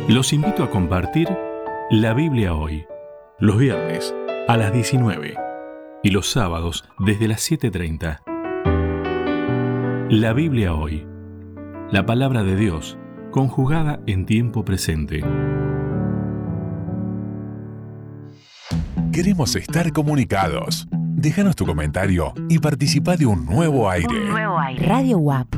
Los invito a compartir la Biblia hoy, los viernes a las 19 y los sábados desde las 7:30. La Biblia hoy, la palabra de Dios conjugada en tiempo presente. Queremos estar comunicados. Déjanos tu comentario y participa de un nuevo aire. Radio UAP.